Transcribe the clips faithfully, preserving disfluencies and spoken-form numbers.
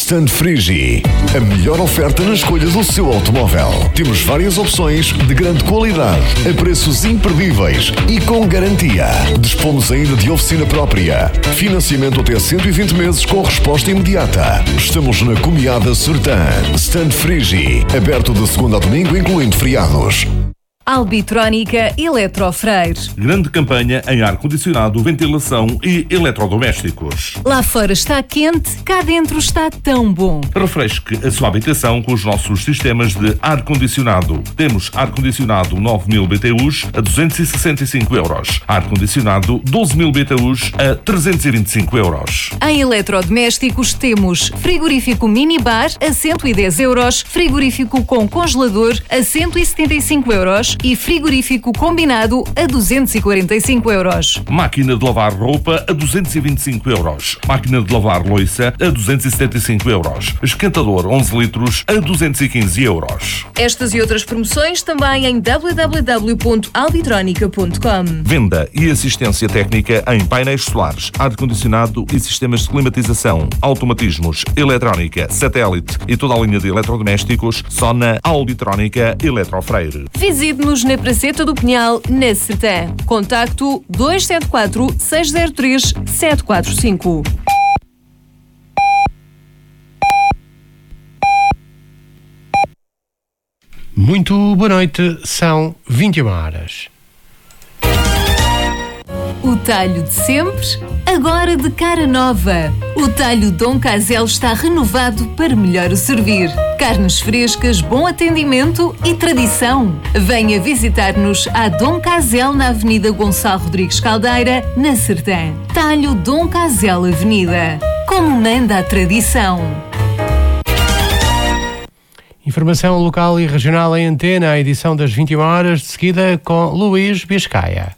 Stand Frigi, a melhor oferta na escolha do seu automóvel. Temos várias opções de grande qualidade, a preços imperdíveis e com garantia. Dispomos ainda de oficina própria. Financiamento até cento e vinte meses com resposta imediata. Estamos na Comiada Sertã. Stand Frigi, aberto de segunda a domingo, incluindo feriados. Albitrónica Eletrofreire. Grande campanha em ar-condicionado, ventilação e eletrodomésticos. Lá fora está quente, cá dentro está tão bom. Refresque a sua habitação com os nossos sistemas de ar-condicionado. Temos ar-condicionado nove mil B T Us a duzentos e sessenta e cinco euros. Ar-condicionado doze mil B T Us a trezentos e vinte e cinco euros. Em eletrodomésticos temos frigorífico minibar a cento e dez euros, frigorífico com congelador a cento e setenta e cinco euros e frigorífico combinado a duzentos e quarenta e cinco euros. Máquina de lavar roupa a duzentos e vinte e cinco euros. Máquina de lavar loiça a duzentos e setenta e cinco euros. Esquentador onze litros a duzentos e quinze euros. Estas e outras promoções também em w w w ponto albitronica ponto com. Venda e assistência técnica em painéis solares, ar-condicionado e sistemas de climatização, automatismos, eletrónica, satélite e toda a linha de eletrodomésticos só na Albitrónica Eletrofreire. Visite-nos na Praceta do Pinhal, na Sertã. Contacto dois sete quatro, seis zero três, sete quatro cinco. Muito boa noite, são vinte e uma horas. O talho de sempre, agora de cara nova. O talho Dom Casel está renovado para melhor o servir. Carnes frescas, bom atendimento e tradição. Venha visitar-nos à Dom Casel na Avenida Gonçalo Rodrigues Caldeira, na Sertã. Talho Dom Casel Avenida. Como manda a tradição. Informação local e regional em antena, a edição das vinte e uma horas, de seguida com Luís Biscaia.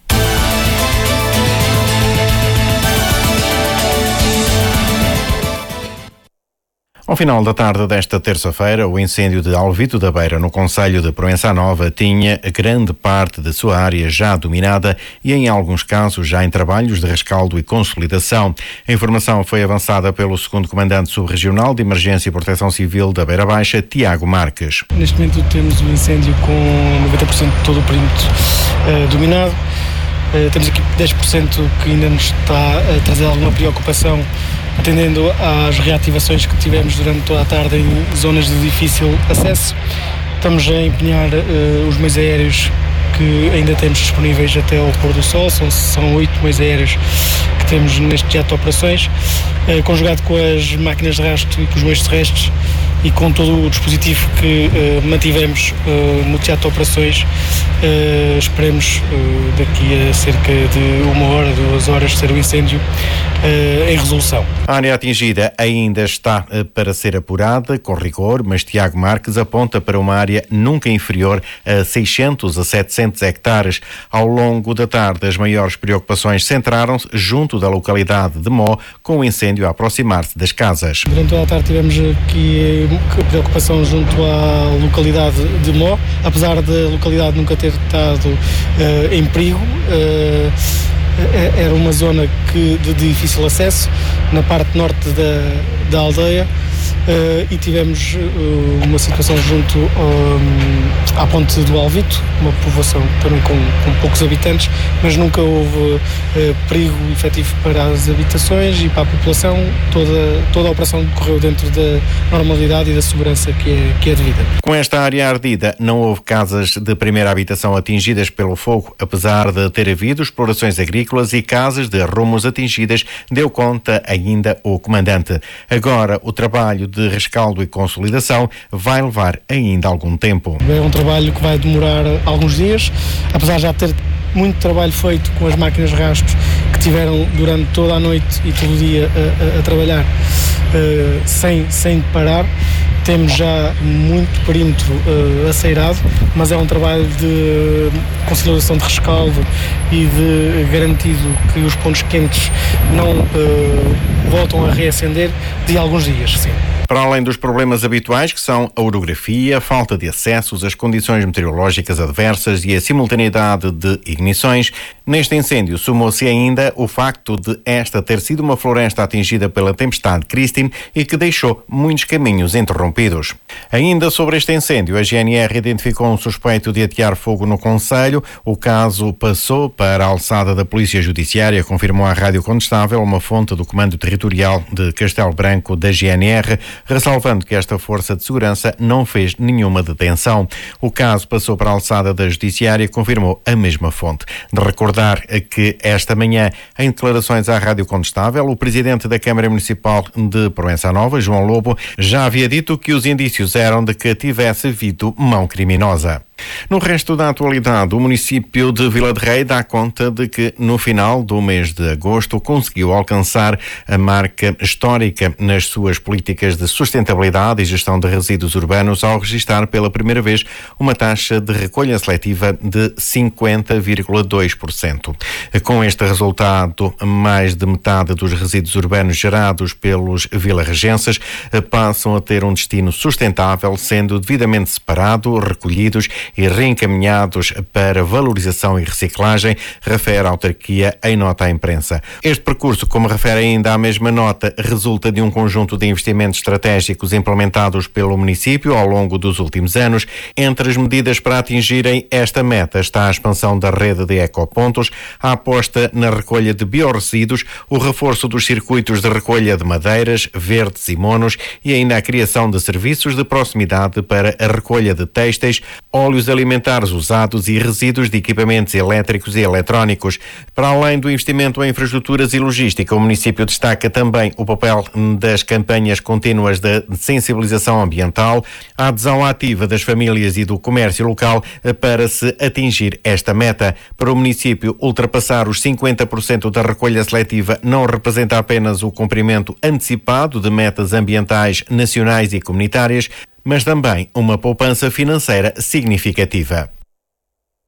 Ao final da tarde desta terça-feira, o incêndio de Alvito da Beira, no concelho de Proença Nova, tinha grande parte da sua área já dominada e, em alguns casos, já em trabalhos de rescaldo e consolidação. A informação foi avançada pelo segundo comandante subregional de Emergência e Proteção Civil da Beira Baixa, Tiago Marques. Neste momento temos o incêndio com noventa por cento de todo o perímetro uh, dominado. Uh, temos aqui dez por cento que ainda nos está a trazer alguma preocupação, atendendo às reativações que tivemos durante toda a tarde em zonas de difícil acesso. Estamos a empenhar uh, os meios aéreos que ainda temos disponíveis até ao pôr do sol, são, são oito meios aéreos que temos neste teatro de operações, uh, conjugado com as máquinas de rastro e com os meios terrestres e com todo o dispositivo que uh, mantivemos uh, no teatro de operações. Uh, esperemos uh, daqui a cerca de uma hora, duas horas, ser o incêndio uh, em resolução. A área atingida ainda está uh, para ser apurada com rigor, mas Tiago Marques aponta para uma área nunca inferior a seiscentos a setecentos hectares. Ao longo da tarde, as maiores preocupações centraram-se junto da localidade de Mó, com o incêndio a aproximar-se das casas. Durante toda a tarde tivemos aqui preocupação junto à localidade de Mó, apesar da localidade nunca ter estado uh, em perigo. Uh, era uma zona que, de difícil acesso na parte norte da, da aldeia. Uh, e tivemos uh, uma situação junto um, à ponte do Alvito, uma povoação também com, com poucos habitantes, mas nunca houve uh, perigo efetivo para as habitações e para a população. Toda, toda a operação decorreu dentro da normalidade e da segurança que é, que é devida. Com esta área ardida, não houve casas de primeira habitação atingidas pelo fogo, apesar de ter havido explorações agrícolas e casas de arrumos atingidas, deu conta ainda o comandante. Agora, o trabalho de rescaldo e consolidação vai levar ainda algum tempo. É um trabalho que vai demorar alguns dias, apesar de já ter muito trabalho feito com as máquinas de rastro que tiveram durante toda a noite e todo o dia a, a, a trabalhar uh, sem, sem parar. Temos já muito perímetro uh, aceirado, mas é um trabalho de consolidação de rescaldo e de garantido que os pontos quentes não uh, voltam a reacender de alguns dias, sim. Para além dos problemas habituais, que são a orografia, a falta de acessos, as condições meteorológicas adversas e a simultaneidade de ignições, neste incêndio sumou-se ainda o facto de esta ter sido uma floresta atingida pela tempestade Christine e que deixou muitos caminhos interrompidos. Ainda sobre este incêndio, a G N R identificou um suspeito de atear fogo no concelho. O caso passou para a alçada da Polícia Judiciária, confirmou à Rádio Condestável uma fonte do Comando Territorial de Castelo Branco da G N R, ressalvando que esta força de segurança não fez nenhuma detenção. O caso passou para a alçada da Judiciária, confirmou a mesma fonte. De recordar que esta manhã, em declarações à Rádio Condestável, o presidente da Câmara Municipal de Proença Nova, João Lobo, já havia dito que os indícios eram de que tivesse havido mão criminosa. No resto da atualidade, o município de Vila de Rei dá conta de que no final do mês de agosto conseguiu alcançar a marca histórica nas suas políticas de sustentabilidade e gestão de resíduos urbanos ao registrar pela primeira vez uma taxa de recolha seletiva de cinquenta vírgula dois por cento. Com este resultado, mais de metade dos resíduos urbanos gerados pelos vilarregenses passam a ter um destino sustentável, sendo devidamente separados, recolhidos e reencaminhados para valorização e reciclagem, refere a autarquia em nota à imprensa. Este percurso, como refere ainda a mesma nota, resulta de um conjunto de investimentos estratégicos implementados pelo município ao longo dos últimos anos. Entre as medidas para atingirem esta meta está a expansão da rede de ecopontos, a aposta na recolha de biorresíduos, o reforço dos circuitos de recolha de madeiras, verdes e monos e ainda a criação de serviços de proximidade para a recolha de têxteis, óleos alimentares usados e resíduos de equipamentos elétricos e eletrónicos. Para além do investimento em infraestruturas e logística, o município destaca também o papel das campanhas contínuas de sensibilização ambiental, a adesão ativa das famílias e do comércio local para se atingir esta meta. Para o município, ultrapassar os cinquenta por cento da recolha seletiva não representa apenas o cumprimento antecipado de metas ambientais nacionais e comunitárias, mas também uma poupança financeira significativa.